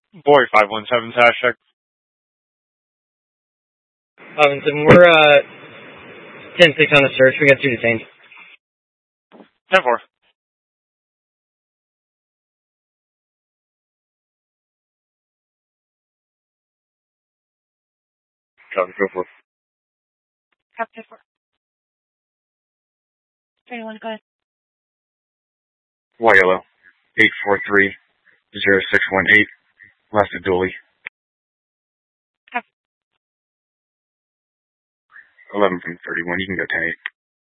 Boy 517 hashtag. Robinson, we're 10-6 on the search. We got 2 detained. 10-4. Copy, go for it. Copy 4. 21, go ahead. YLO 843-0618. Last of Dooley. Copy. 11 from 31. You can go 10-8.